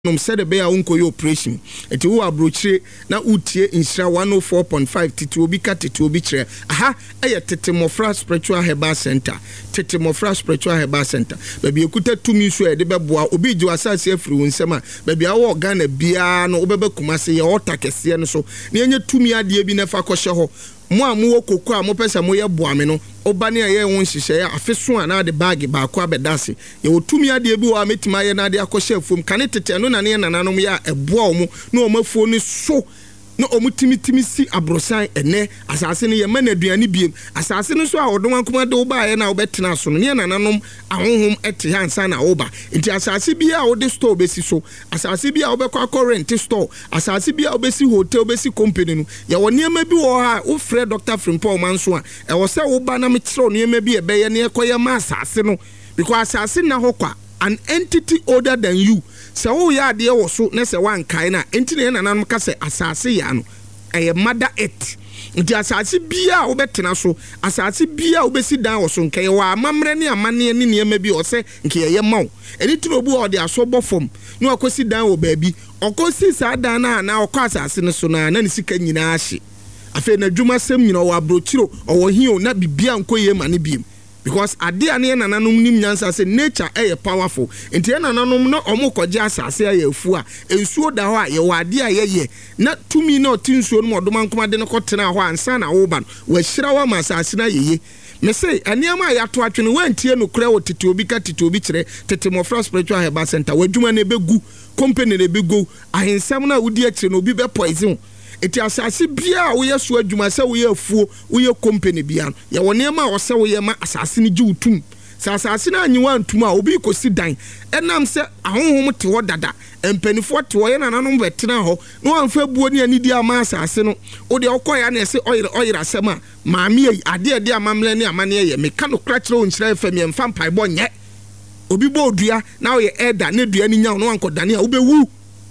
nom said the bear unko your operation. Eti wo abrochire na utie insira 104.5 titi obi ka titi obi kire. Aha, tete mofra spiritual herbal center. Tete mofra spiritual herbal center. Baby ekuta tumi so e de beboa obi ji asase afiri wo nsema. Baby awo Ghana bia no obebe kumase ye ota kese no so. Na enye tumi ade bi na fa kɔhye ho. Mo amu okoko a mo pese mo ye boame no oba ne ye won hihye ya afeso ana de bag ba akwa bedase ye otumi ade bi wa metima ye na ade akɔhye afum kane tete no na ne nananom ya eboa omo na omafuo ni so no omutimi si abrosan ene asase ne ye manaduane biem asase no so a odom ankoma de oba ye na obetena so no ne nananom ahonhom ete hansa na oba enti asase bia ode store besi so asase bia obekwa rent store asase bia obesi hotel obesi company no ye woni ema bi wo ha wo frɛ Dr. Frimpong manso a e wo se wo ba na me kire no ema bi e be ye ne ekoye ma asase no because asase na hokwa an entity older than you. So wo ya de wo so na se wan kai na enti na nananum ka se asase ya no eye mother earth nti asase bia wo betena so asase bia wo besi dan wo so nkai wa amamre ne amane ne niema bi o se nkai ye maw eni turobu o de aso bofom na okosi dan wo baabi okosi sa dan na okɔ asase ne so na ne sika nyina ahye afi na dwuma sem nyina wo abrochiro o wo hio na bibia nkoye ma ne biem because ade ane nananom nim nyansa se nature powerful enti nananom no omokoje asase ayefu a ensuo da ho a ye wade ayeye na tumi na otinsuo no odoma nkoma de no kotena ho ansa na wo ba wa hyira wa masase na yeye me say aniama yato atwene wantie no kura wotete obi ka tete obi kire tete mofra spiritual herbal center wadwuma na begu company na begu ahensam na wudi akire no obi be poison eti asase bia wo yeso adwuma se wo ye afuo wo ye company bia ye wone ma wo se wo ye ma asase ni ji utum sa asase na anyiwa antum a obi kosi dan enam se ahonhom te ho dada empanifo te ho ye nananom betena ho no amfa buo ne ani di ama asase no wo de okoya na se oyira asem a maami ade amamle ne amane ye meka no kra kire onkyira fam ye mfa mpai bo nye obi bo odua na wo ye elder ne dua ni nya no ankodane a wo bewu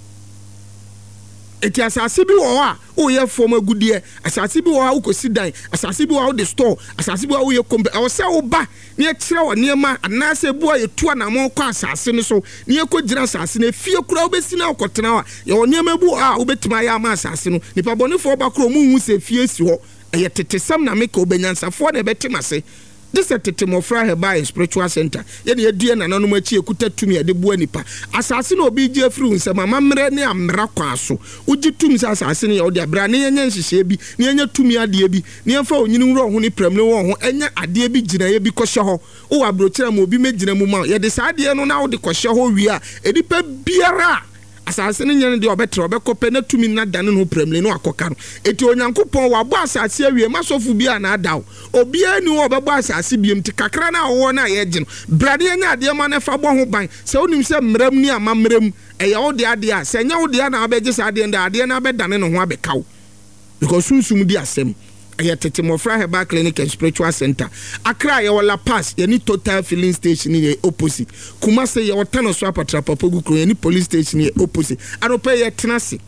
eti asase bi wo a o ye form agudie asase bi wo a ukosi dan asase bi wo a de store asase bi wo ye kombe o se wo ba ne e kire wo niema anase bu a ye tu na mo kwa asase ne so ne ye ko gira asase ne fie kura obesi na okotena wa ye wo niema bu a obetima ya ma asase no nipa bonefo ba kura mu hu se fie si ho e ye tetesam na meka obenyansafo na betimase. This is Tete Mofra Herbal Spiritual Center. Yeni edie na nanu machi ekuta tumi ade bua nipa. Asase na obi je firi nsema mamre ne amra kwa so. Uji tumi sa asase ne ode abra ne yenye nhihye bi, ne yenye tumi ade bi, ne yemfa onyini wuro ho ne premle wo ho enye ade bi gina ye bi kohye ho. Wo abrochira ma obi megina mu ma. Ye de sa ade no na wo de kohye ho wi a edipa biara asase ne nyane de obetre obekope na tumi na dane no premle no akoka no eti onyankopon wa bo asase awie masofu bia na adaw obi ani wo obebo asase biem ti kakra na wo na ye gye no brade nya ade ma na fa bo ho ban se onim se mram ni amamram eya wo de ade a se nya wo de na abegye sa ade na abedane no ho abekaw because sunsum di asem Tete Mofra Herbal Clinic and Spiritual Center. Accra ye wala pass ye ni Total filling station ye opposite. Kumase ye watano swapa trapapogu kro ye ni police station ye opposite. Arope ye tenase.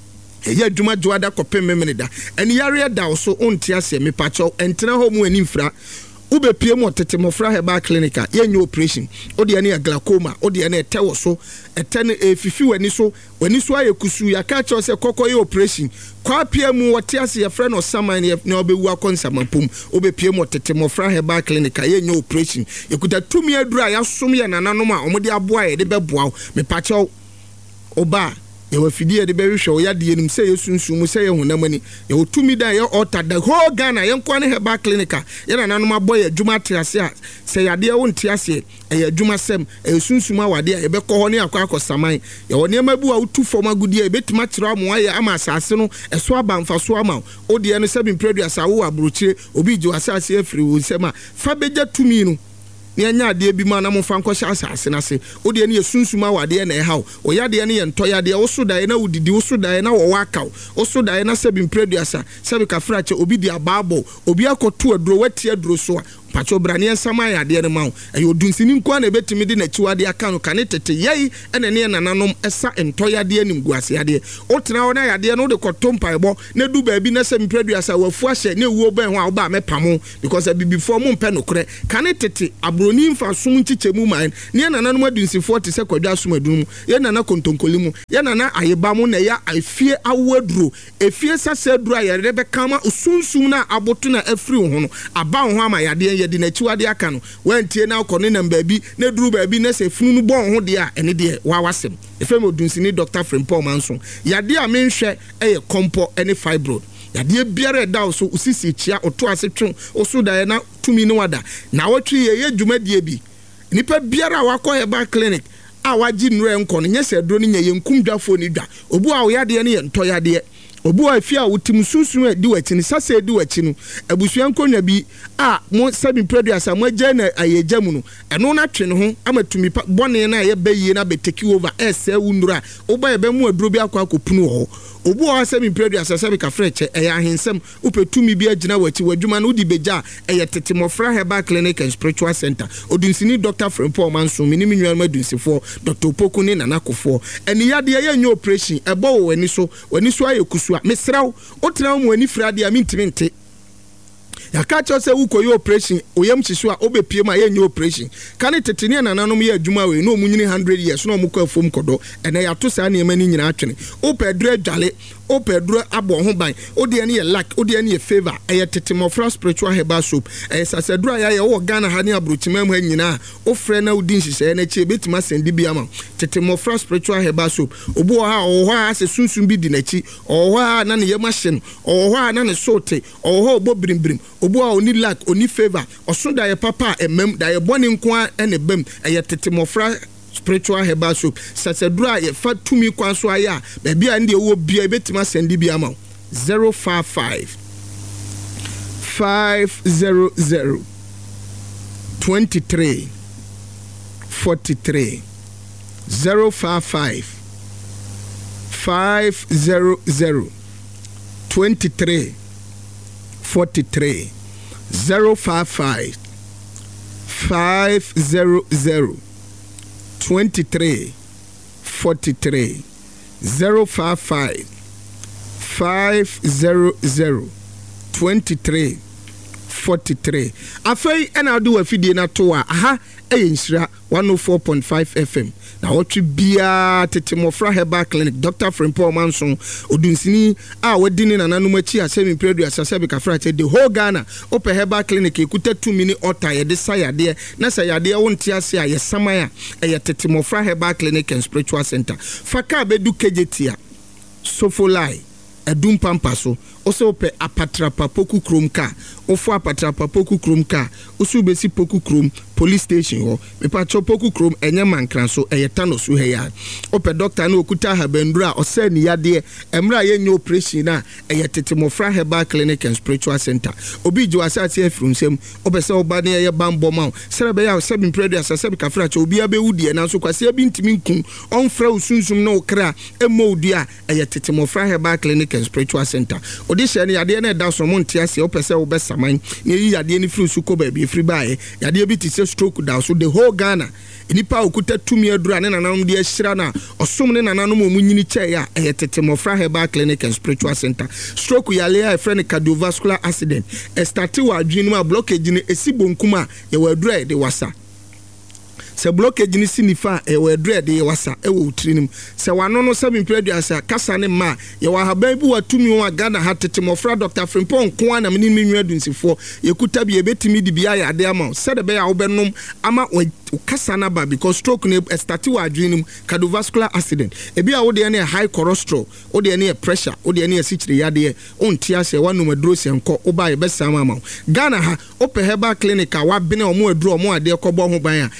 Ye dwuma dwada kopem memeneda. Eni yare da so onti ase me pacho entena ho mu ani mfra. Ube PM Tete Mofra Herbal Clinic ye nyo operation. Odi ane glaucoma, odi ane tewo so, etene fifi wani so aye kusu ya ka cho se kokko ye operation. Kwa PM watiase ye friend Osaman ye na obewu akonsamampum. Ube PM Tete Mofra Herbal Clinic ye nyo operation. Ye kuta tumi adura ya som ye nananom a omode aboa ye de beboa me pacho oba ye wafidie de behwehwe ya de enim se yesunsumu se ye honamani ye otumi da ye alter the whole Ghana ye nkwa ne Herbal Clinic ye nananom aboa ye dwuma triase a se yade wo ntiase ye dwuma sem yesunsumu awade ye be ko ho ne akosaman ye woni emabu a utu fom agudie ye betima kira mo aye ama asase no eso abamfa so ama odi no sebin produce awo abrochire obi ji asase afiri wo sema fa beja tumi no ne anya ade bi ma na mo fa nkɔhyɛ asase na se odi ne yesunsuma wade na ɛhaw oyade ne ye ntoyade wo so dae na udidi wo so dae na wo wakaw wo so dae na sebin producer sebi ka frache obi di ababo obi akoto aduro wati aduro so a pacho brane nsama ya de ne ma ayo dunsini nko na betimi de na chiwade aka no kane tete yei ene ne nananom esa entoyade anim guase ade otena wona yade no de kotompa ebo na du baabi na se mpreduasa wafu ahye na ewuo ban ho a oba mepamo because bibifo mo mpe nokre kane tete abroni mfa som nchichemu man ne nananom adunsifo te se kwadwa som adunum ye nana kontonkolimu ye nana ayeba mo na ya afie awaduro efie sase duro ayere be kama usunsum na aboto na afiri ho no aba ho ama yade ye de na chiwade aka no wantie na akone na baabi na duru baabi na se funu no bon ho de a ene de wa wasem efem odunsini Dr. Frimpong Manson yade a menhwe eye kompo ene fibroid yade biara da so usisi chia oto asetwe oso da na tumi no wada na wotwi ye dwumadie bi nipa biara wakọ heba clinic a waji nre nko no nyese dro no nya yenkumdwafo ni dwa obu a wo yade ne ye ntoyade obu a fia wotim sunsun di wachini sase di wachinu abusua nkonwa bi a mo sabi producer mo agya na ayeja mu no eno na twe ne ho amatumi bone na ye bayi na beteki over ese wundura oba ye be mu aduro bi akwa akopunu ho obu a sabi producer sabi ka freche eya ahensem upetumi bi agina wachi wadwuma no di beja eye tetemofra Herbal Clinic and Spiritual Center odunsini Dr. Frimpong Manson minimi nwa madunsifo Dr. Opoku ne nanakofo eni yade ye nyo operation ebo wo wani so ayekusu mesraw otra mu ani frade a mintimente ya ka cho se ukoyo operation oyam chisu a obepie ma ye nyo operation kane tetene nananom ye adwuma we no munyini 100 years no mukọ afom kodo ene ya to sa ne mani nyina atwene opedru adwale opedru abo ho ban odi ene ye lack odi ene ye favor eye tetemofra Spiritual Herbal Soap sasedru ya ye wo Ghana ha ne abrochimam ha nyina ofre na udi nhise na chi betima sendi bi ama tetemofra Spiritual Herbal Soap obo ha o ha se sunsun bi di na chi o ha na ne ye machine o ha na ne sote o ha obo brimbrim obo a oni lack oni favor oso da ye papa emem da ye boni nko a ene bem eye tetemofra Spiritual Herbal Soap sasedura ye fa tumi kwanso aya ba bia ndi wo bia betima sendi bia ma 055 500 23 43 055 500 23 43 055 500 23 43 055 500 23 43 afei ena do afidie na to a aha eyinshira 104.5 FM na wotwe bia tetemofra Herbal Clinic Dr. Frimpong Manson odunsini a wadini na nanum achi asemi predu asasabe ka fra the whole Ghana open Herbal Clinic ekuta 2 mini ota ye de sayade na sayade wonte ase a ye samaya eye tetemofra Herbal Clinic and Spiritual Center faka bedu kejetia sofolai edum pampaso oso pe apatrapa poku krom ka ofo apatrapa poku krom ka oso besi poku krom police station ho me pacho poku krom enye mankran so eyetano so heya ope doctor na okuta habendura ose ni yade emra ye nyo operation na eyetetemofra Herbal Clinic and Spiritual Center obi ju asate afrunsem obese oba na ye bambo ma serebe ya sebi predu asase ka fra cho obi abewudie na so kwase abi ntimi nkun onfra usunsum na okra emodua eyetetemofra Herbal Clinic and Spiritual Center odisha ni yade na da so monte ase opese obesaman ni yi yade ni fru su ko ba bi fri bae yade bi ti se stroke da so the whole Ghana enipa okuta tumi adura ne nananum de ahira na osom ne nananum omunyini che ya eyetetemofra Herbal Clinic and Spiritual Center stroke yale ya friend cardiovascular accident start wa adwinu ma blockage ni esibonkuma ye wadura de wasa se blockage ni sinifa we dread ye wasa e wo utirinim se wano no se mpredu asa kasa ne ma ye wa haban bi watumi wa Ghana hatetemofra Dr. Frimpong ko na meni menwa dunsifo ye kuta bi ebetimi di bia ya de ama se de be ya wo benom ama kasa na ba because stroke ne start wa adwinum cardiovascular accident e bia wo de ne high cholesterol wo de ne pressure wo de ne sichire yade onti ase wanum aduro senko wo ba ye be sama ama Ghana ha open Herbal Clinic a wa bene omo aduro omo ade kobo ho ban a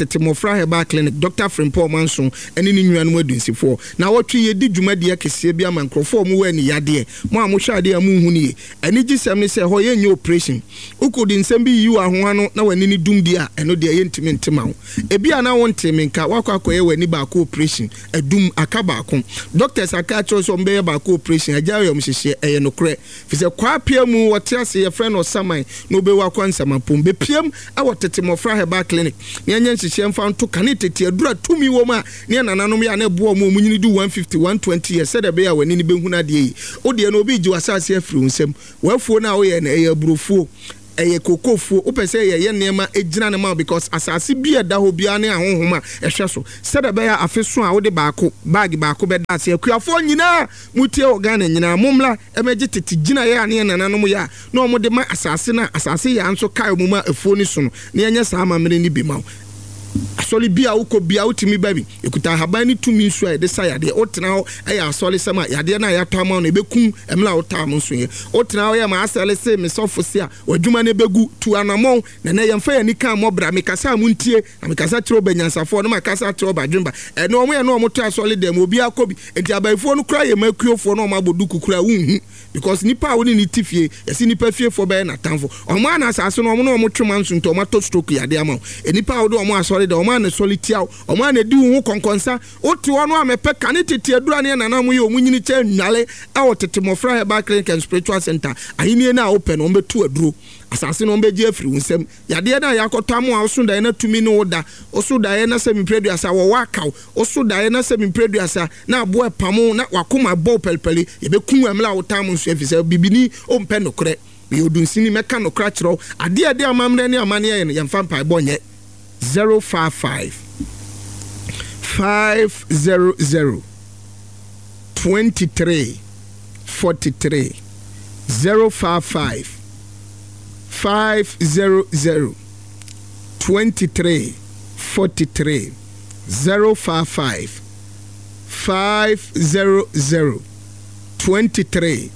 tete mofra Herbal Clinic Dr. Frimpong Manson ene ni nnuanu adunsifo na wotwe yedi dwumade kese bia mankrofo mu wani yade mo amohwa ade amu hu ni ene gisem ne se ho yenye operation ukodi nsem bi yi wa ho ano na wani ni dumdi a eno de yentimi ntema ho ebia na wontimi nka wakwakoye wani ba ko operation adum akaba ko doctors aka cho so mbe ba ko operation agya yom hyehye eye no kre fi se kwa pia mu wote ase ye friend osaman no be wa kwansama pombe piam a wotete mofra Herbal Clinic ne anya hyehye mfa nto kane tete adura tumi wo ma ne nananom ya na bo mu nyini du 150 120 years said be ya wani ni behuna de yi o de na obi ji wasase afiri nsem wafuo na wo ye na eye burofuo eye kokofuo opese ye nema ejina ne ma because asase bia da ho bia ne ahonhoma ehwe so said be ya afeso a wo de baako bag baako be da ase akuafo nyina mutie organ nyina momla emeje tete gina ye ane nananom ya na omo de ma asase na asase ya nso kai mu ma afuo ni so no ne enya saa mamre ni bi ma asoli bia uko bia utimi baby ekuta haban ni tumi nso a de sayade otena ho eya asoli sama yade na ya tama na ebekum emla otam nso ye otena ho ya ma asele se me sofo a wadwuma na begu tu anamon na na yemfa ya nika mobra me kasa muntie na me kasa tro banyansafo no ma kasa tro badwumba eno omo ye no omo to asoli dem obi akobi enti abaifo no kra ye makuofo no omo abodu kukura wunhu because nipa woni ni tifie yesi nipa fie fo be na tanfo omo ana asase no omo no omo twema nso nto omo to stroke yade ama enipa wo do omo asoli de omo na solitiao omo na di hu konkonsa oti wono amepe kane tete adura ne na namu ye omunyini cha nwale a wotete mofra Herbal Clinic and Spiritual Center ahini na open o betu aduro asase no beje afiri unsem yade na yakotamu a osunda na tumi no oda osuda na semi producer wo wakaw osuda na semi producer na abo epamo na wakoma bo pelpeli yebekun emla wotamu nso afise bibini o mpe nokre bi odunsini meka nokra kiro ade amamre ne amane ye yemfa mpa bonye 055 500 23 43 055 500 23 43 055 500 23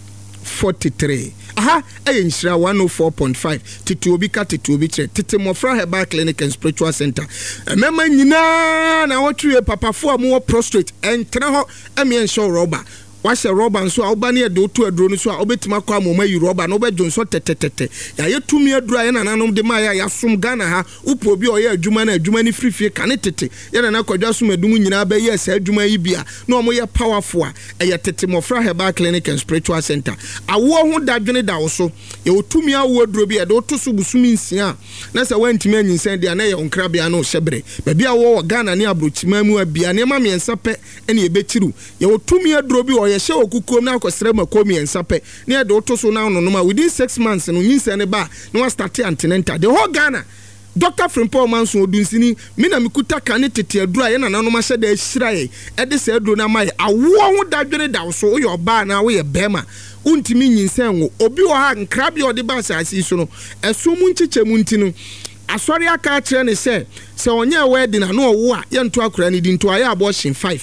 43 aha enshira 104.5 titi obi ka titi obi che titi mofra Herbal Clinic and Spiritual Center mema nyina na wotwe papafo amu prostrate entra ho emie nsho rubber wahye rubber nso a oba ne de otu aduro nso a obetima kwa amoma yi rubber na obejo nso tetetete ya yetumi adura ye nananom de ma ya sum Ghana ha upo obi oye adwuma na adwuma ni frifie kane tete ye na kwadwa sum adum nyina ba ye sa adwuma yi bia na omo ye powerful a ye tete mofra Herbal Clinic and Spiritual Center awo ho dadwene da wo so ye otumi awo aduro bia de otoso busumi nsia na se wantimi anyinsan de na ye onkra bia na o hyebre ba bia wo Ghana ne abrochima mu abia ne ma miensa pe ene ye bechiru ye otumi aduro bi ye she okukom na akosere makomi ensape ne de otoso na no ma within 6 months no nyinsa ne ba na wa start antenatal the whole Ghana Dr. Frimpong Manson odunsini mina mikuta kane tete adura ye na nanom ahye da ahiraye e de se aduro na mai awo ho dadwene da so wo yoba na wo ye bema untimi nyinsan wo obi wo ha nkra bia ode ba asasi so no eso mu nchichemu ntino asori aka kire ne se onye wedding na no wo a ye nto akora ne di nto aye abortion 5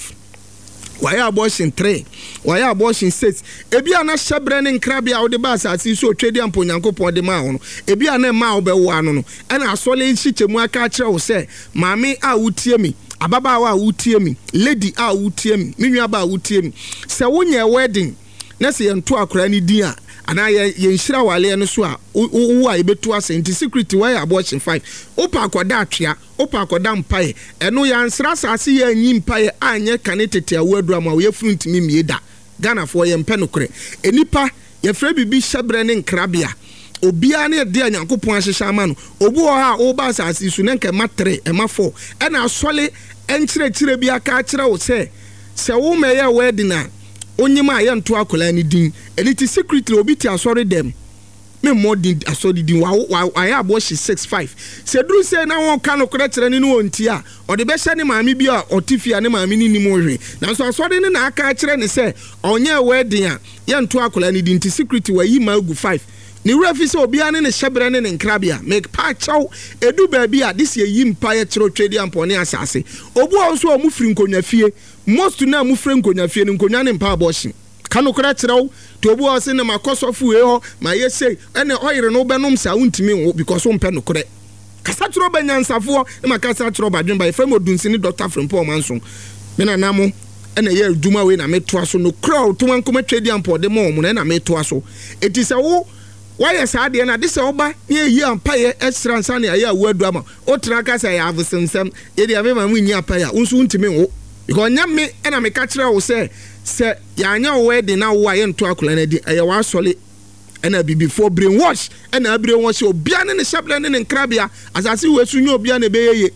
waya abortion 3 waya abortion 6 ebia na hyebre ne nkrabia wo de ba asasi so twedi ampo nyankopon de ma ho no ebia na ma wo be wo ano no ena asole hyichemu aka kire wo se maame a wutie mi ababa wa wutie mi lady a wutie mi menwa ba wutie mi se wonye wedding na se yento akora ne din a ana ye nhira wale no so a wo a ebetu asenti secret waya abortion 5 opa akoda atwea opa akoda mpae eno ya nsra asase ya anyi mpae anye kane tete awadura ma ye fruntimi mieda Ghana fo ye mpe nokre enipa ye fra bibi hyebre ne nkrabia obia ne de anyankopon ahyehya ama no obu ho ha wo ba asase su ne nka ma 3 ema 4 ena asole enkyerechire bia ka kire wo se wo meye wedding na onyima ya nto akola ni din eliti secretly obi ti asori dem me modin asori din wa ya abo 65 se duru se na won ka no kore kire ni no onti a ode be hye ne maami bi a otifia ne maami ni mo hwe na so asori ni na aka kire ne se onye wedding a ya nto akola ni din ti secretly wa yi ma gu 5 ni refi se obi ane ne hyebre ne nkrabia make pa chaw edu ba bi a this ye yimpa ye kiro twedi ampone asase obu onso o mu firi nkonwa fie most na mu firi nkonwa fie nkonwa ne mpa abortion kanu kra kiraw to obu o se ne makosofu e ho ma ye sei ene oyire no benom sa untimi wo because o mpe no kre kasa tro ba nyansafo e makasa tro ba dwen ba efem odunsini Dr. Frimpong Manson me na namo ena ye aduma we na metoa so no crowd to wankoma twedi ampo de mo na metoa so etise wo why sa de na de se oba ne yi ampaye extra nsa ne aye awadu ama o tra ka say ya avsensem ye de amema mu nyi ampaye unsu ntimi wo because nyame ena me ka kire wo se ya anya wo de na wo aye nto akola na di aye wa sole ena before brainwash ena brainwash obia ne shable ne nkrabia asase we su nyi obia ne beyeye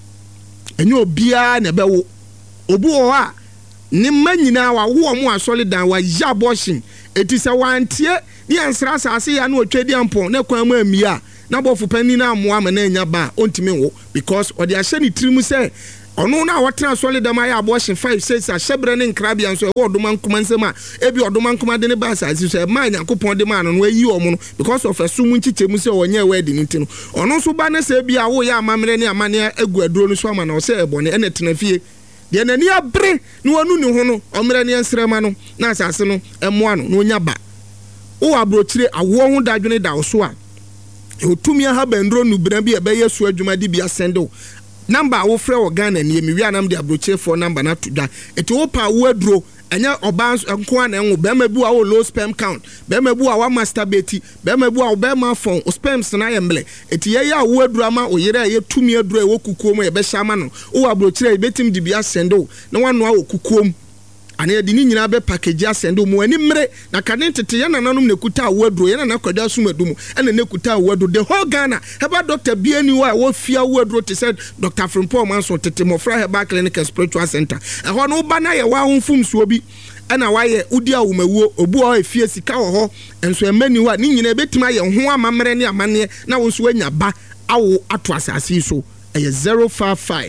enye obia ne bewo obu o ha ni manyina wa wo mu asole dan wa ya abortion etise wantie ni ansra asase ya na otwedi ampo na kwan ma amia na bofu pani na amoa ma na anya ba ontimi wo because odi ahye ni tirimu se ono na watena solid am ya abortion 5 6 ahyebre ne nkrabia nso e wodoma nkoma nsema ebi odoma nkoma de ne ba asase so e ma Nyankopon de ma no ayi omo no because of asum nchichemu se onye wedding ntino ono so ba ne se bia wo ya amamre ne amane agu aduro no so ama na o se ebone ene tena fie de nani abre no wanu ne ho no omre ne nsrema no na asase no emoa no onya ba o abrochire awo ho dadwene da so a otumi ha bandro nu bra bi e be yesu adwuma di bia sendo number wo frɛ wo Ghana ne mi wi anam de abrochire for number na to da eti wo pa wo aduro enya oba nko na enwo be ma bu a wo low sperm count be ma bu a wa masturbate be ma bu a wo be ma fon o sperms na yemble eti ye ya wo aduro ama o yere ye tumi aduro e wo kukuo mu ye be hyama no wo abrochire e betim di bia sendo na wano a wo kukuo mu ane de ni nyina be package asendo mu ani mre na kane tete ya nananom ne kuta awaduro ya na kwada sumadum ene ne kuta awaduro the whole Ghana heba Dr. Biani wa wo fia awaduro te said Dr. Frimpong Manson tete mofra heba clinic and spiritual center eho no ba na ye wa honfum so bi ena wa ye udi awumawuo obu o efie sika wo ho enso emani wa ni nyina betima ye ho amamre ne amane na wo so anya ba awo ato asase so eye 055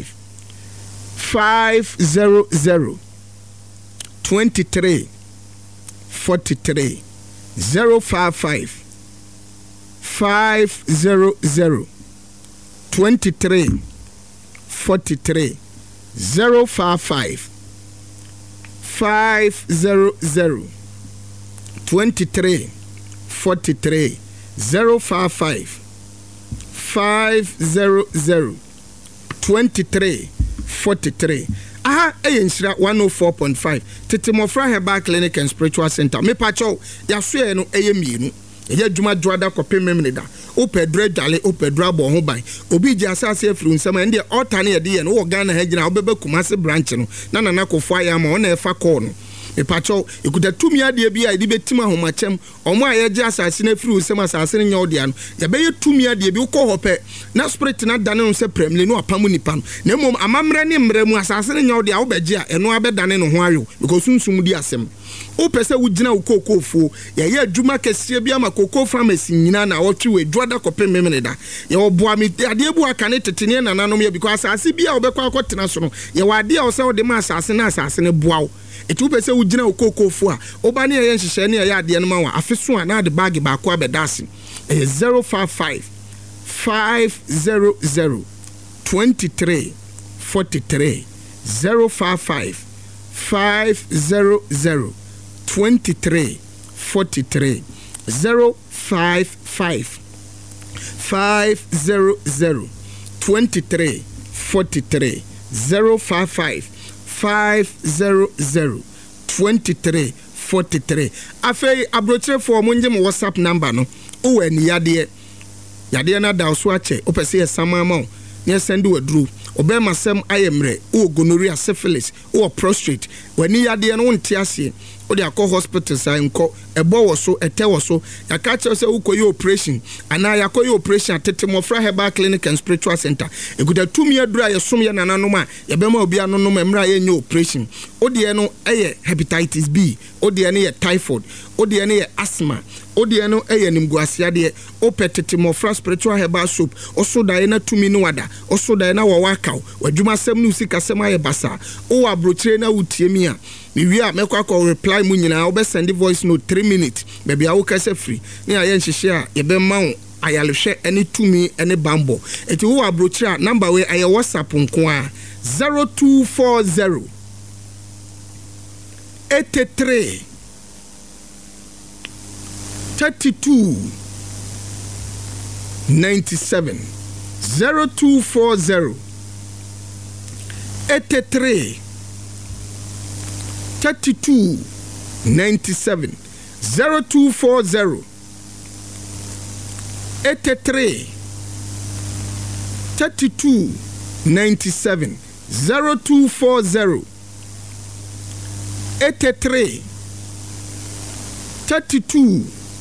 500 23 43 055 500 23 43 055 500 23 43 055 500 23 43 aha eyenshira 104.5 tete mofra heba clinic and spiritual center me pacho ya so no eyemienu eya dwuma dwada kopemem da opedre dale opedra bo ho ban obi ji asase afru nsem ende altar na ye no wo Ghana ha gina obebe Kumasi branch no na nana kofo aya ma ona efa call no epacho ekuda tumi ade bia ide betim ahomachem omo ayeje asase na afru nsem asase nya odia no ye be tumi ade bi ukọ hope na spirit na dane no se premle no apamu nipa no na mom amamre ne mre mu asase nya odia wo beje a eno abedane no ho ayo because sunsum di asem o pese wo gina ukokofo ye adwuma kese bia ma kokofo pharmacy nyina na wotwe we dwada kopemem da ye oboa mi ade bu aka ne tetene nananom ye because asase bia obekwa akotena so no ye wade a wo se wo de ma asase na asase ne boawo etu pese wo gina ukokofo a oba ne ye nhihye ne ye ade no ma wa afeso a na de bag ba ko abedase 055 500 23 43 055 500 23 43 055 500 23 43 055 500 23 43 afei abrochire for monje mo WhatsApp number no o wani yade na da so ache o pese ye samama o ne send wadru obema sem ayemre o gonorrhea syphilis o prostrate wani yade no nte ase o de akọ hospital sai nko ebo wo so ete wo so yaka che se ukoyi operation ana yakoyi operation atete mofra heba clinic and spiritual center eguda tumi adura ye som ye nananom a ye bema obi anonom emra ye nya operation o de no eye hepatitis B o de ne ye typhoid o de ne ye asthma o de no eye nimguasia de o petete mofra spiritual heba soap o so da ye na tumi no wada o so da ye na wo wakaw wadwuma sem no sika sem aye basa o abrochire na wutiemi a mi wi a mekwa ko reply mu nyina obe send voice note 3 minutes baby awo kase free ni aye nhihye a ye be ma wo ayalhwe ene tumi ene bambo eti wo abrochire number we aye WhatsApp nko a 0240 83 32 97 0240 83 32 97 0240 83 32 97 0240 83 32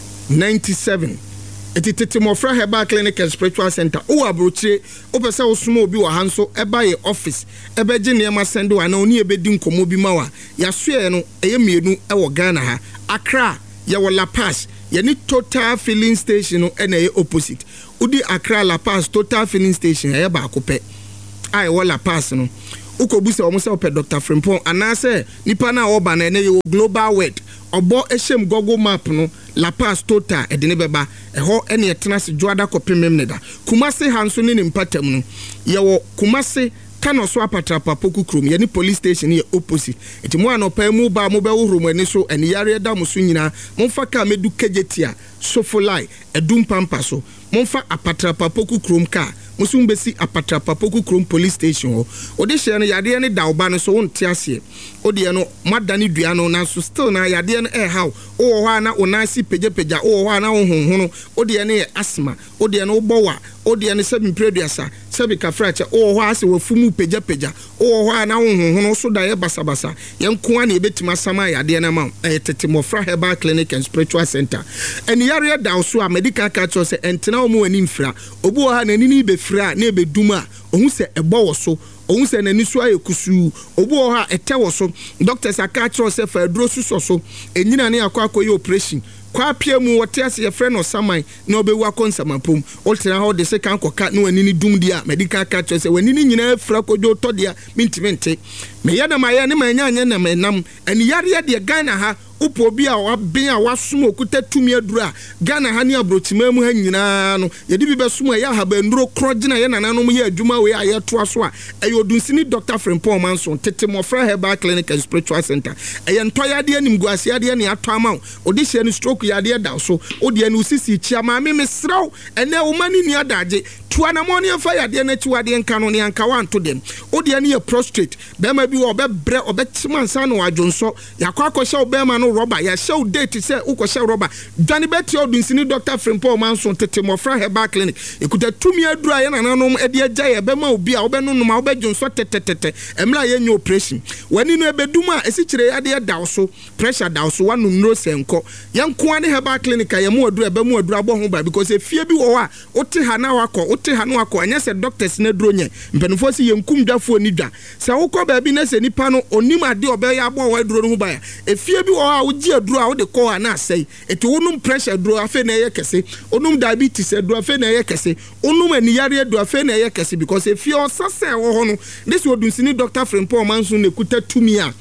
97. Etitete Mofra Herbal Clinic and Spiritual Center. O abrochire opese osumo obi wa hanso eba ye office ebe je niema sendo ana oni ebedi nkomo bi mawa ya soe no eye mienu ewo Ghana ha Accra ye wo La Paz ye ni Total Filling Station no ena ye opposite udi Accra La Paz Total Filling Station ye ba akopɛ ai wo La Paz no ukobusa omo se opɛ Dr. Frimpong anase nipa na oba na ene ye Global World obo eshem Google Map no La Paz Total edene beba eho ene etena se Joada kopemem ne da Kumase hanso ne mpatam no ye wo Kumase kano so apatrapa poku krom ye ni police station ye opposite enti mo anopa mu ba mo be wohoro mo ani so ene yare da mo so nyina momfa ka medu kejetia sofolai edum pampa so momfa apatrapa poku krom ka musum besi apatrapa poku krom police station ho odi hye no yade ne da oba no so wonte ase odi no madane dua no na so still na yade no how wo ho na onasi pejepeja wo ho na wo honhono odi ne asthma odi no bowa odi ne sebi preduasa sebi kafracha wo ho ase wafumu pejepeja wo ho na wo honhono so da ye basabasa yenko ana ebetima sama yade na ma Tete Mofra Herbal Clinic and Spiritual Center eni yare da so a medical culture se entena wo mu ani mfra obu ha na nini be fra na ebeduma ohun se ebo wo so ohun se nani so ayekusu obu ha ete wo so doctors aka culture se fa aduro suso so enyina ne akwa operation kwa pia mu wote ase ye friend no saman na obewu akonsamapom ultra how de se kan koka na wani ni dum dia medical culture se wani ni nyina fra kojo to dia mintimente me ya na maye ne manya anya na menam ani yare de Ghana ha upo bi a waben a wasom okuta tumi adura Ghana ha ne abrochima mu ha nyina no ye di bi besom ya ha ba nduro krogina ye nananom ye adwuma we a ye to aso a eyo dunsini Dr. Frimpong Manson Tete Mofra Herbal Clinic and Spiritual Center eye ntoyade anim guasiade ne ato ama odi hye ni stroke yade da so odi ani usisi chia ma me mesraw ene wo mani ni adaje tuana moni afa yade na chiwade nka no ne anka wanto dem odi ani ye prostrate be ma bi wo be bre obechima nsa no adwonso yakwa akosha obema no rubber ya show date say ukosha rubber dwane beti odunsini Dr. Frimpong Manson Tete Mofra Herbal Clinic ekuta tumi adura ye nananom ede agya ye be ma obi a obenunum a obedwonso tetetete emla ye nyo operation wani no ebeduma esichire yade da so pressure da so wanum no senko yenko ane Herbal Clinic ye mu adura be mu adura bo ho ba because efie bi wo a ote ha na wakọ ote ha no wakọ anya se doctors na duro nye mpanifo si yenkum dwafo ni dwa se wokọ ba bi na se nipa no onim ade obe ya bo wa duro no ho ba ya efie bi wo a uji aduro a wo de call na asai eti wonum pressure aduro afa na ye kese onum diabetes aduro afa na ye kese onum aniyare aduro afa na ye kese because efie osase wo ho no this wodunsini Dr. Frimpong Manson ne kuta tumi a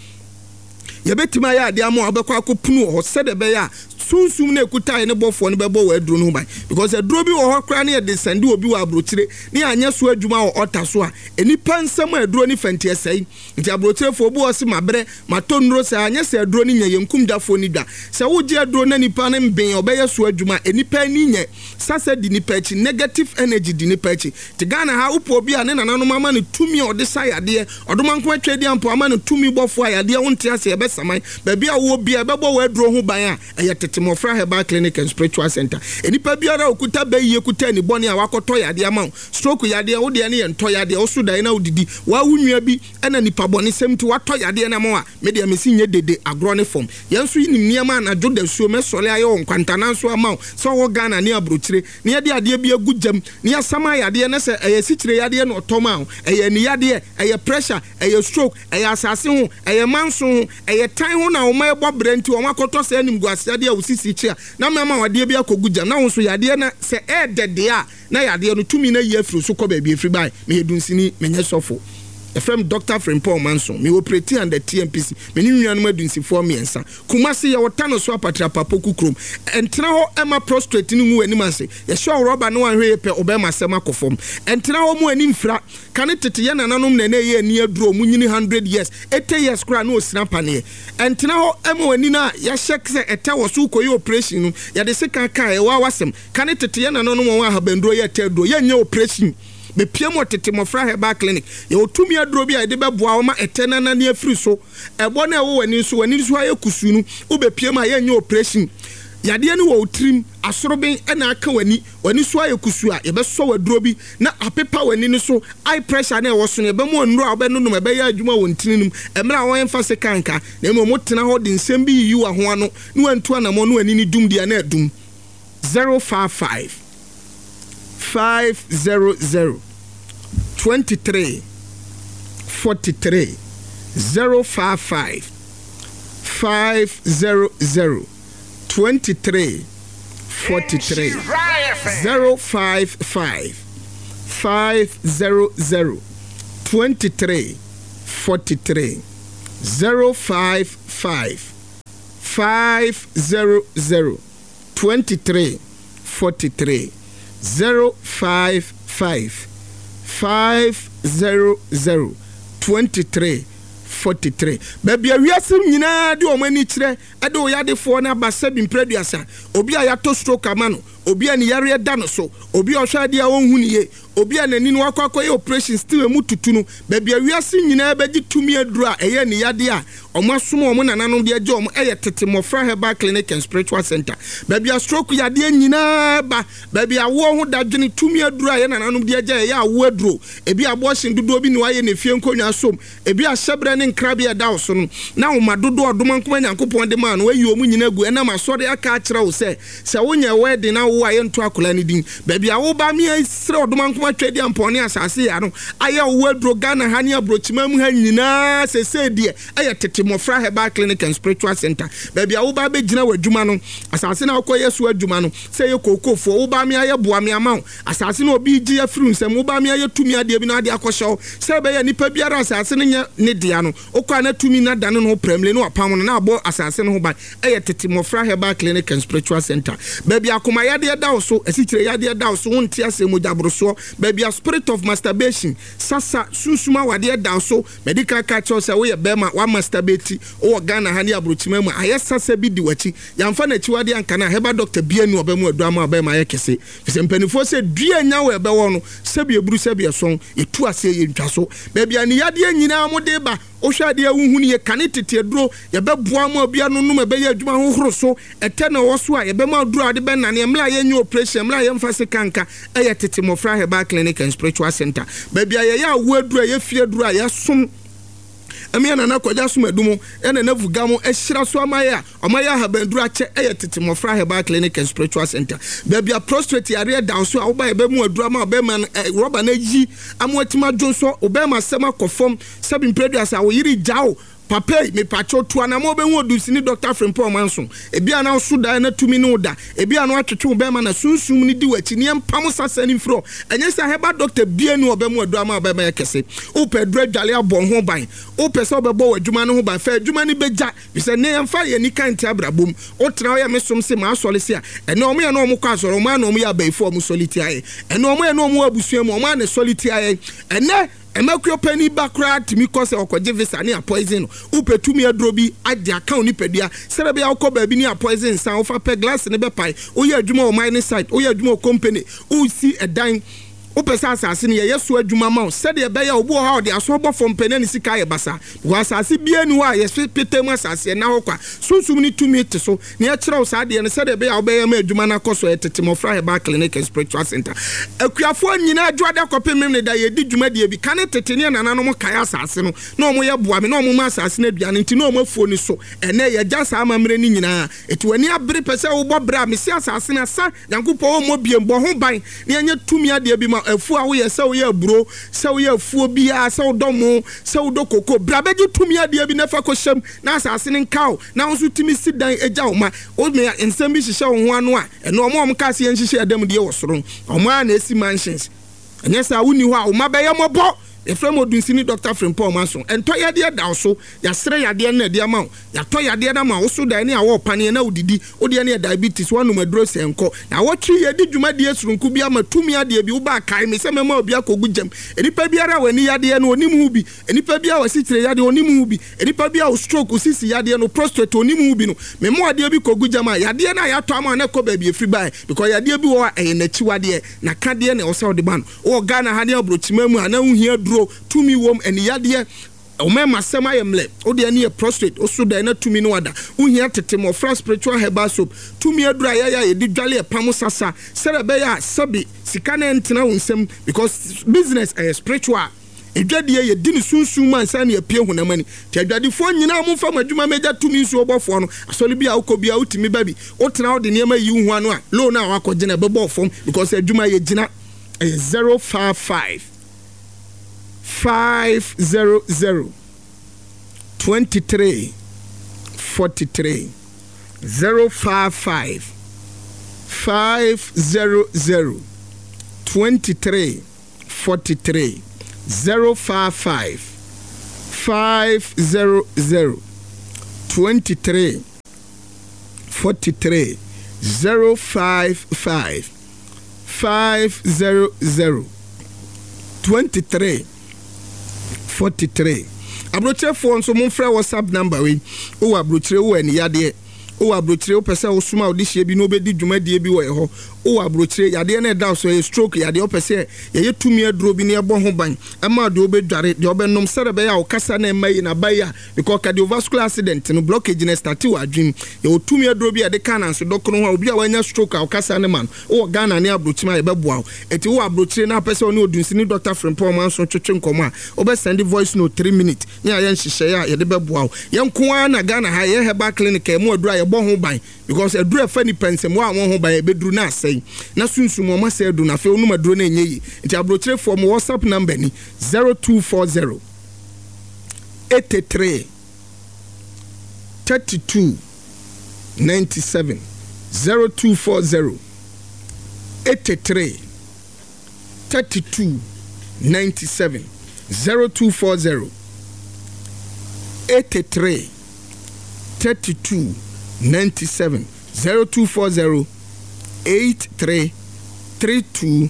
yebetima ya ade amo abekwa akopunu ho sede be ya sunsum na ekuta ne bofo ne bebo wa aduro no ban because aduro bi wo ho kra na ye de sende obi wa abrochire ne anya so adwuma wo ota so a enipa nsam aduro ni fanti esai nti abrochire fo obi wo se mabre matonro se anya se aduro ni nya yenkum dafo ni dwa se wo je aduro na nipa ne mben obeye so adwuma enipa ni nye sase di nipa chi negative energy di nipa chi ti Ghana ha upo obi a ne nananom ama ne tumi ode sayade odomanko atwedi ampo ama ne tumi bofo ayade wonte ase ebe saman ba bia wo bia bebo wa aduro ho ban a eye Tete Mofra Herbal Clinic and Spiritual Center enipa biara okuta bayi ekuta ni boni a wakoto yade ama stroke yade wo de ne ye nto yade wo so dan na odidi wa wunua bi ena nipa boni semti wato yade na mo a media mesi nye dede agro ne form yenso yinim niam na joda suo mesole aye won kwantana so ama so wo Ghana ne abrochire ne yade ade bi agujam ne asama yade na se eye sichire yade na otoma eye ni yade eye pressure eye stroke eye asase ho eye manso ho eye tan ho na wo ma ebo brenti wo makoto se anim guasiade a usisi chia na mama wade bi akogujam na wo so yade na se dede a na yade no tumi na yefru so ko ba bi efri bai me yedunsini menye sofo efrem Dr. Frimpong Manson me operate under TMPC me ni nuanu adunsi for me ensa Kumase ye wotano so apatrapa poku krom entena ho ema prostrate ni mu anim ase ye show rubber no anhwe pe obema sema kofom entena ho mu anim fra kane tete ye nananom na ye ani aduro mu nyini 100 years 80 years kra na osina pane entena ho ema ani na ya shek se ete wo so koyi operation no ya de se kan kan e wa wasem kane tete ye nananom wa habanduro ye teduro ye nya operation be piemo tete mofra heba clinic ye otumi aduro bi a de beboa wo ma etenana na afiri so ebo na wo wani so aye kusu nu wo be piemo aye nya operation yade ni wo trim asoroben na aka wani so aye kusu a ye be so waduro bi na apepa wani ni so high pressure na wo so ne be mo nnuro a be nunum e be ya adwuma wo ntininum emra wo yemfa se kanka na mo tena ho de nsem bi yi wa ho ano ne wantu anamo no ani ni dum dia na adum 055 500 23 43 055 500 23 43 055 500 23 43 055 500 23 43 055 500 23 43 baby awiasim nyina de o mani kire ade o yade fo na basa bi mpreduasa obi a yato stroke amano obi a ne yare da no so obi a hwade a won huniye obi a nani no akwakoye operation still emu tutunu baby awiasim nyina beji tumi aduru a eye ne yade a omasom omo nananom de age omo eye tete mofra heba clinic and spiritual center baby a stroke yade nyina ba baby a wo ho dadwene tumi aduru a ye nananom de age eye awo aduru ebi abortion dodo bi ni waye ne fie nkonwa som ebi a shebre ne nkrabia da so no na oma dodo odomankoma nyankopon de ma no wayi omu nyina gu ena masore aka akira wo se wonya wedding na wo aye nto akola ni din baby a wo ba mi isre odomankoma twedi ampone asase ya no aye wo aduru Ghana ha ne abrochima mu ha nyina sese die aye tete mofra heba clinic and spiritual center baby a wo ba be gina wadwuma no asase na akoye so adwuma no se ye kokofo wo ba mi aye boa mi ama asase na obi gi afiri nsem wo ba mi aye tumi ade bi na ade akosho se be ye nipa biara asase ne dia no okwa na tumi na dane no premle no apam no na abo asase no ho ba eye tete mofra heba clinic and spiritual center baby akoma yade da so asikire yade da so wonti asem ojabroso baby a spirit of masturbation sasa susuma wade da so medical culture say we bema wa masturbate o Ghana ha ne abrochima mu ayesasa bi di wachi yamfa na chiwade anka na heba doctor bianu obemu aduama obema ayekese fise mpanifo se dua nya we be wo no sebi eburu sebi eson etu ase ye ntwaso baby ani yade nyina mo de ba ohwade awuhunu ye kane tete duro ye beboa ma bia no no be ye adwuma hohoro so ete na wo so a ye be ma duro ade be nane emla ye nya operation emla ye mfa se kanka eye tete mofra heba clinic and spiritual center baby ye ya wo aduro ye fie duro ye som amiana na kwaja sumadumo ene na vugamo ehira so amaya ha bandura che eye tete mofra heba clinic and spiritual center baby a prostrate area down so oba ebe mu adura ma oba man rubber na yi amotima jonso oba ma sema kofom sabin preduas a wo yiri jao papa me pacho to anamo be hu odusini Dr. Frimpong Manson ebia na so da na tumi no da ebia na atwetwe be ma na sunsum ni di wachi ne empam sasani fro enye sa heba doctor bia ni obemu aduama obema yakese o pedro dwale abon ho ban o pese obebo wadwuma no ho ban fa adwuma ni beja bise ne emfa ye ni kanti abrabom o tra ya mesom se ma asole se a ene omo ye na omo kwa asoro ma na omo ya baifo omo soliti aye ene omo ye na omo abusua mu omo na soliti aye ene emakyo pani bakra timi kose okoje visa ni a poison upetumi adrobi ade account ni pedua sere bia okoba bi ni a poison san ofa pe glass ne be pai oye adwuma o mining site oye adwuma o company o si edan opesa asase ne yeso adwuma ma se de be ya obo ha de aso bo fom penani sika ye basa wo asase bia ni wa ye petemu asase na hokwa sunsum ni tumi te so ne ya kire wo sa de ne se de be ya obe ya ma adwuma na koso etete mofra heba clinic and spiritual center akuafo nyina adwade akopem ne da ye di dwuma de bi kane tete ne nananom kai asase no na omo ye boa me na omo ma asase na aduane nti na omo afuo ni so ene ye gya sa amamre ni nyina eti wani abere pese wo bo bra me si asase na sa yankopo omo biembo ho ban ne anya tumi ade bi ma afu a wo ye se wo ye bro se wo ye afuo bia se wo domo se wo do koko bra beji tumi ade bi na fa ko hyem na asase ne nkaw na wo so tumi sidan eja wo ma o me ensem bi hihye wo ho ano a eno omo ka se yenhihye adam de wo soro omo a na esi mansions enye sa woni ho a wo ma be ye mobo Efrem Odunsini Dr. Frimpong Manson. And to yadeɛ da so, yasre yadeɛ na de ama. Ya to yadeɛ na ma oso da ne awo pane na udidi, odi ne diabetes one numedro se enko. Na wotri yedi dwumadi esurunku bi ama tumi ade bi wo ba kai me se mema obi akogu jam. Enipa biara wani yadeɛ no onim hu bi. Enipa biara wasi tire yadeɛ onim hu bi. Enipa biara stroke osisi yadeɛ no prostate onim hu bi no. Memo ade bi kogu jam a yadeɛ na ya to ama na ko ba bi efri bai because yadeɛ bi wo enachi wadeɛ na kadeɛ na osaw de ban. O Ghana ha ne abrochima mu ana uhia tumi wom eni yadeɛ omema sema yemle odi ani prostate oso da na tumi no wada uhia tetemo fra spiritual herbal soap tumi adura ya yedi dwale epam sasa serebe ya sabi sika na entena wonsem because business spiritual edwade ye di ne sunsun man sa na apie hunamani ti adwade fo nyina mo fa madwuma meja tumi nsu obofo no asole bia ukobia utimi babi otena odi ne ma yi hu anu a lo na wakɔgye na bebo fom because adwuma ye gina 055 500 23 43 055 500 23 43 055 500 23 43 055 500 23 43 abrochire phone so monfrɛ WhatsApp number we o abrochire wo ani yade o abrochire o pese o suma o dihye bi no obedi dwumadie bi wo ho o abrochire yade na da so stroke yade o pese ye tumi aduro bi ne ebo ho ban ama de obedware de obenom serebe ya o kasa na mai na baya because cardiovascular accident no blockage na start wa adwin ye o tumi aduro bi yade kana so dokoro ho obi a wanya stroke a o kasa ne man o Ghana ne abrochima ye beboa eti o abrochire na pese o ne Odunsini Dr. Frimpong Manson twetwe nkomo a o be send voice note 3 minutes nya ye nhihye ya ye de beboa ye nko na Ghana ha ye herbal clinic e mu adura ye bo ho ban because adura fa ni pensem wa ho ban e beduru na asai na sunsun mo ma se adu na fe onu maduro na enyeyi nti abrochire for mo WhatsApp number ni 0240 83 32 97 0240 83 32 97 0240 83 32 97 0240 83 32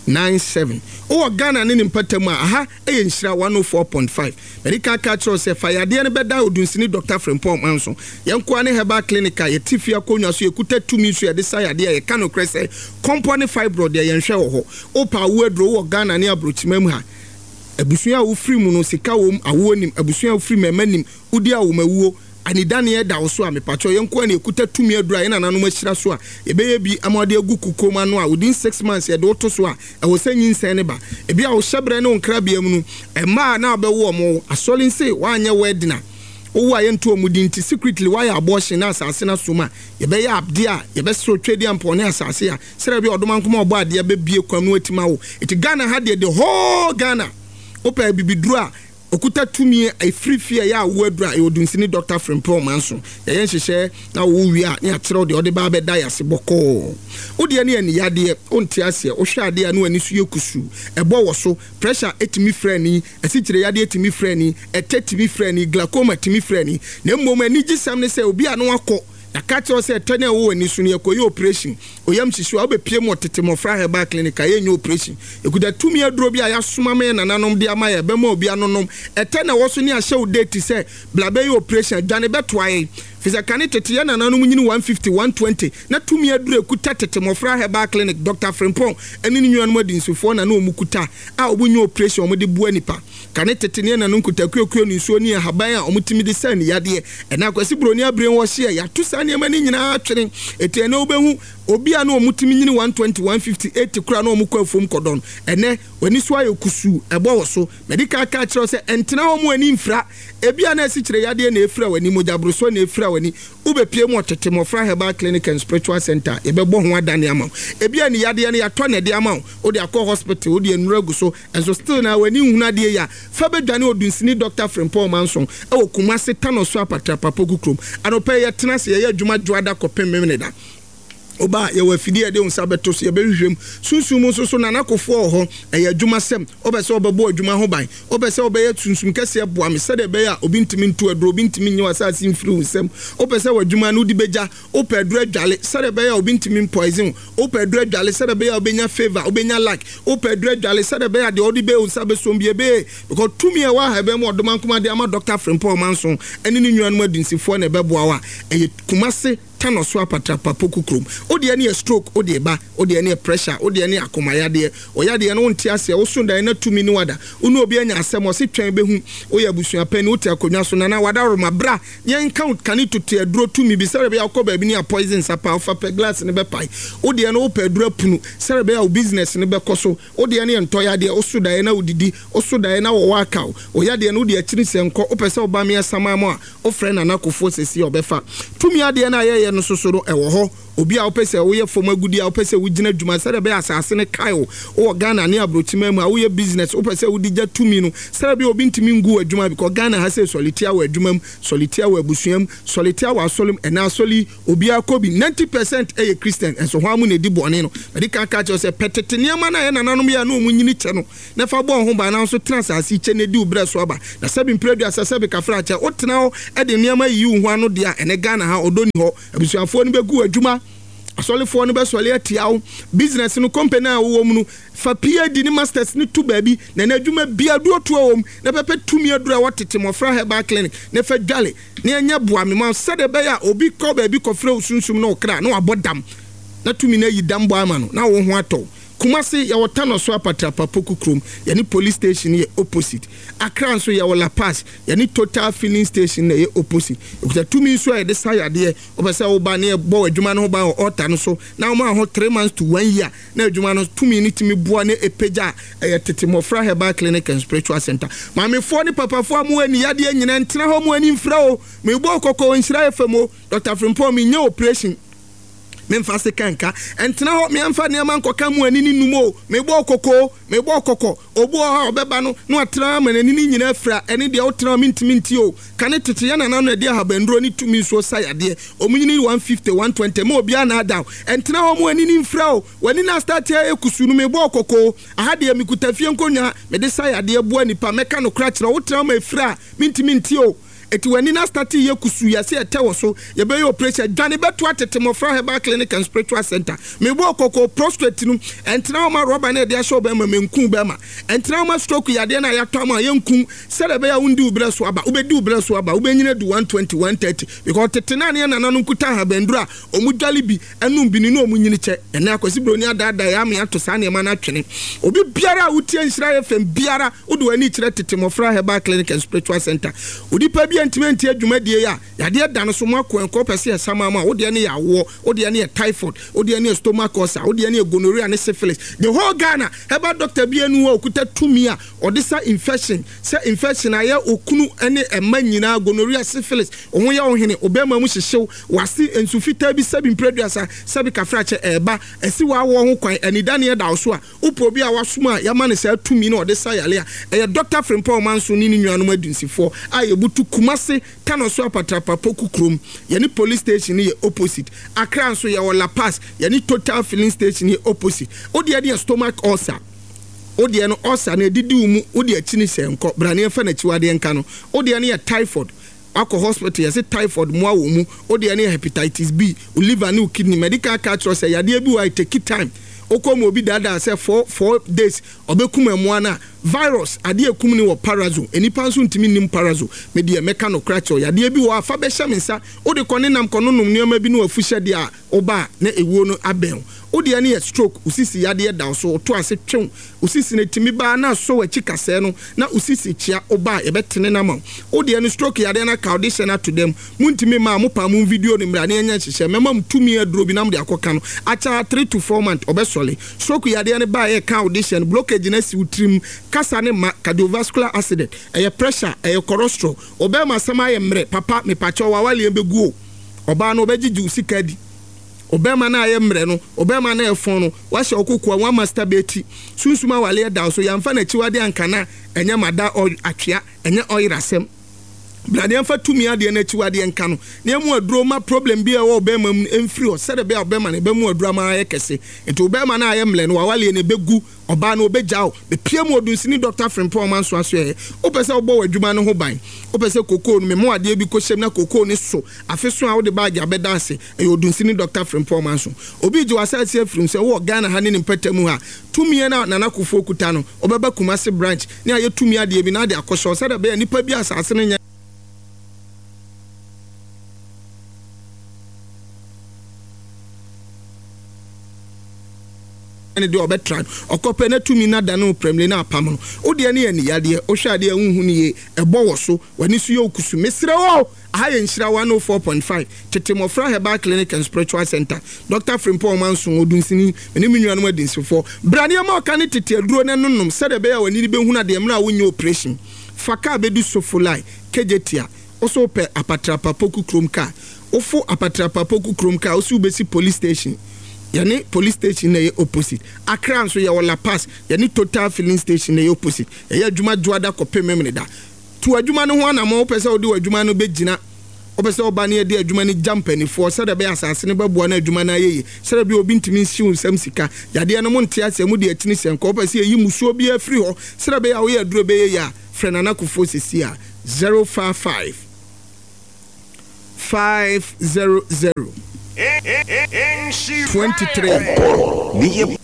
97 o Ghana ne mpatamu aha e nhyira 104.5 America catcher say fayade ne beda Odunsini Dr. Frimpong Manson yenko ne herbal clinic a yetifia konwa so yekuta tumi so yede sayade ye kano krese component fibroid ye yenhwe wo ho o pa wo adro wo Ghana ne abrochimam ha abusua wo free mu no sika wo awo nim abusua wo free memanim udi awo mawuo anidane da wo so a mepacho yenko na ekuta tumi adura ye nananom ahyira so a ebeye bi amade agu kukoma no a within 6 months ye de woto so a ewo sanyinsen ne ba ebi a wo hyebre ne onkrabia mu no ema na abewo mo asole nse wanye wedina owo ayento omudi nti secretly why abortion na asase na soma ye be ya abde a ye be so twedi ampo ne asase a sere bi odomankoma obo ade be bie kwam no atima wo iti Ghana had the whole Ghana opa bibidru a okuta tumi a free fear ya wadra e Odunsini Dr. Frimpong Manson ye yenhyehyɛ na wo wi a ne akyerɛw de ode ba be da yase bɔkɔ ode ne ani yade onti ase o hwɛ ade a no ani so yekusu ɛbɔ wo so pressure etimi frani asikyire yade etimi frani etetimi frani glaucoma etimi frani na mmom ani gisam ne sɛ obi a no akɔ na catcher say tane wo ani so ne ekoyi operation oyam hihye wo be pie mo tetemo fra herbal clinic a yenye operation ekuda tumi aduro bi a ya soma me nananom de ama ya be ma obi anonom etane wo so ne ahye wo date say blabe operation dwane beto aye Fisa kane tete ya nananom nyini 150 120 na tumi aduro ekuta tetemo fra herbal clinic Dr. Frimpong eni ni nwanum adinsufo na omukuta a obunye operation omde bua nipa kane tete ne nananom kuta kuekuo ni nsuo ni haban a omutimi de san yade ena kwasi broni abren wo hye ya tusa ne mani nyina atwere etene obehu obi a na omutimi nyini 120 150 80 kura na omukọ afom kodon ene wani so ayokusu ebo wo so medical ka kire se entena ho mu ani mfra ebi a na asikyire yade na efra wani mojabro so na efra wani ubepie mu tetemo fra herbal clinic and spiritual center ebebo ho adane ama ebi a ni yade na yato na de ama o de akọ hospital o de enuragu so enso still na wani hunade ya fa bedwane Odunsini Dr. Frimpong Manson e wo Kumasi tano so apatra papogukrom anope ye tena se ye adwuma dwada kopem memene da oba ye wa fidie de unsa beto so ye behwehwem sunsum so na nakofo ho eye adwuma sem obese obebo adwuma ho ban obese obeye sunsum kese boa me sede be ya obi ntimi ntu aduro obi ntimi nyi wasase mfiri unsem obese wadwuma no di beja opedro adwale sede be ya obi ntimi poison opedro adwale sede be ya obenya favor obenya like opedro adwale sede be ya de odi be unsa be so bie be because tumi e wa ha be mo odoma nkoma de ama Dr. Frimpong Manson eni ni nwan mu adinsifo na be boa wa eye Kumase tano so apatra papoku krom odi ne stroke odi ba odi ne pressure odi ne akomayade oyade no nti ase wo so dan na tumi ni wada unu obi anya asem o se twen behu oya busua pani uti akonwa so na wada ro mabra yen count kani tutu aduro tumi bi sere be yakoba bi ni poison sapa ofa pe glass ne be pai odi ne opa aduro punu sere be ya business ne be koso odi ne ntoyade o so dan na odidi o so dan na wo waka oyade ne odi akiri senko opese oba me asama mo a o friend na nakofo sesi obefa tumi ade na ye no sosoro ewo ho obi a opese wo ye fom agudi a opese wo gina dwuma sere be asase ne kaio o Ghana ne abrochima mu a wo ye business opese wo digya tumi no sere be obi ntimi ngu adwuma because Ghana ha se solitia wa adwuma solitia wa abusuam solitia wa solim ena soli obi akobi 90% eye Christian enso ho amu ne di bone no medika ka che se petete niama na ye nananom ya no munyini che no na fa bo ho ba na so transase che ne di ubra so aba na sabi mpredu asase be kafra che otena ho e de niama yi hu ano de a ene Ghana ha odoni ho abusuafo ne be gu adwuma asolifo no be sole atiawo business no company a wo mu no fa PhD ni masters ni tu baabi na adwuma bia do to wom na pepe tumi adura watete mofra Herbal Clinic na fa dwale na anya boa me ma sade be ya obi ko baabi ko fra osunsum na okra na wabodam na tumi na yi dam boa ma no na wo ho ato Kumasi ya watano so apatra papoku krom yani police station ye opposite Accra so ya wala pass yani Total filling station ye opposite okuta tumi so ya de sayade obese wo ba na bo adwuma no ba order no so na wo ma ho 3 months to 1 year na adwuma no tumi ni timi boa na epeja tete mofra Herbal Clinic and Spiritual Center ma me fo ni papa fo amu ani yade nyina ntena ho mu ani mfra o me bo kokko nhyira efemo Dr. Frimpong me nya operation memfase kanka entena ho me amfa ne man koka mu anini numo mebo kokko obo ha obeba no no atra manani nyina afra ene de otra minti o kane tete ya na na de habandro ni tumi so sayade omunyini 150 120 mo bia na down entena ho mu anini mfra o wani na start ya ekusu no mebo kokko aha de mikuta fie nkonya me de sayade bua nipa meka no kra kira otra ma afra minti o eti wani na start ye kusu ya se etewo so ye be operation dwane beto atete mofra Herbal Clinic and Spiritual Center me bo kokko prostate no entena ma roba na de asho be ma menku be ma entena ma stroke ya de na ya to ma yenku sele be ya undi ubre so aba ubedi ubre so aba ubenyina du 120 130 because tete na ne na nanu kuta ha bendura omudwale bi enum bi ni no omunyini che ene akwasi broni adada ya me ato sa ne ma na twene obi biara utie nsira FM biara udu wani kire tete mofra Herbal Clinic and Spiritual Center udi pa bi enti adwumadie ya yade dan so mako enko pese esama ma wo de ne ya wo wo de ne typhoid wo de ne stomach ulcer wo de ne gonorrhea ne syphilis the whole Ghana Herbal doctor bi anu okuta tumi a odisa infection aye okunu ene ema nyina gonorrhea syphilis ohun ya ohene obema mu hyehyew wase ensufita bi sabi mpreduasa sabi kafrache eba esi wa wo ho kwan anida ne da so a upo bi a wasoma ya ma ne sa tumi na odisa yale a eye Dr. Frimpong Manson ni nnuanom adunsifo aye butu Kumase tano so apatra papoku krom yani police station ye opposite Accra so ya wala pass yani Total filling station ye opposite odi ade stomach ulcer odi no ulcer na didi umu odi akini senko brane fa na chiwade nka no odi ane ya typhoid akọ hospital yesi typhoid mu awo mu odi ane hepatitis B liver ne kidney medical catch say yade bi wa take time okomo obi dada say 4 days obekuma mu ana virus ade ekum ni wo parazo enipa nso ntimi nim parazo me de meka no kracho yade bi wo afa be hyemensa odi kone nam kono nom nioma bi no afuhye de a oba na ewuo no aben odi ane stroke usisi yade da so to ase twem usisi ne timi ba na so wachi kase no na usisi chia oba ye betene na ma odi ane stroke yade na condition to them muntimi ma mo pa mu video ni mra ne anya hyehye mema mtumi aduro bi nam de akoka no acha 3 to 4 months obesole stroke yade ane ba ye condition blockage na si utrim kasa ne ma cardiovascular accident eye pressure eye cholesterol obema sama ye mre papa me pacho wawale embegu oba no obegigi usikadi obema na aye mre no obema na efon no wa hye okukwa wa masturbate sunsuma wale da so yamfa na chiwade ankana enye mada atwea enye oyirasem Bladian for 2 years, the NHUAD and Cano. Near more drama problem be a Obama and free or set a bear Obama and Bemo drama ekese. And to Obama and I am Len, Wawali and a begu, Obano Bejao, the Piemo Dunsini Doctor from Poman Swasway, Opesa Bow, Jumano Hobine, Opesa Coco, Memoa, dear because Shemna Coco is so. I first saw the bag of Bedase, and you Dunsini Doctor from Pomanso. Obijo aside here from Sewa Ghana Hanin in Petemuha, 2 years out Nanaku Fokutano, Obaba Kumasi branch, near your 2 years, the Binadi Akosho, said a bear, Nipabia assassin. And the Obetran, or Copena to me not dano premlina pamon. O dear near Niadia, O Shadia Unhuni, a bowoso, when you see Okusu, Mr. Oh, I in Shra 104.5, Tetemofra Herbal Clinic and Spiritual Center, Dr. Frimpon Manson, Odunsini, and Imian weddings for Brania Marcanity, drone and nunum, said a bear when you be one of the Mra win your operation. Faka bedu sofulai, Kejetia, also per Apatrapa Poku Krumka, Ofo Apatrapa Poku Krumka, also basic police station. Yani police station na opposite. Accra so ya wala pass. Yani Total filling station na opposite. Ya adwuma dwada kope memne da. Tu adwuma no ho na ma opese odi adwuma no begina. Opese oba na de adwuma ni jampani for se da be asase ne babuo na adwuma na yeye. Se da be obi ntimi siu sam sika. Ya de no mo ntia se mu de atini se nko opese yi musuo bi afri ho. Se da be ya wo ya duro be ye ya. Friend Anakufo sisi a 055 500 23 43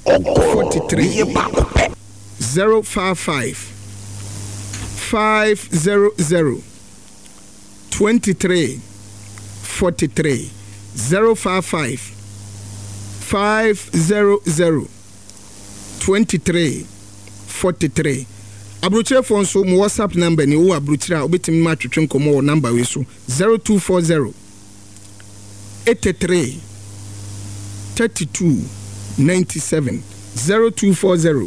055 500 23 43 055 500 23 43 Abruchire phone so mo WhatsApp number ni wo abruchire obetimi ma twetwe nkomo number we so 0240 83 32 97 0240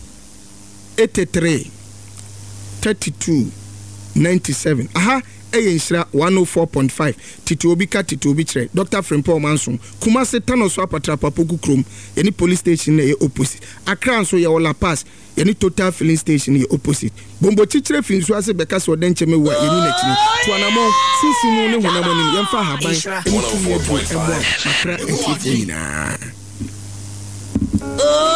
83 32 97 aha Eyenshira 104.5 Titi Obika Titi Obichire Dr. Frimpon Manson Kumasi Tanoso Apatrapa Poku Krom yani police station na opposite Accra so ya wala pass yani Total filling station na opposite Bombo Chichire finso ase beka so den cheme wa yani na chini to anamo susumu ne honamo ni yemfa haban eni tuye ebo Accra enti na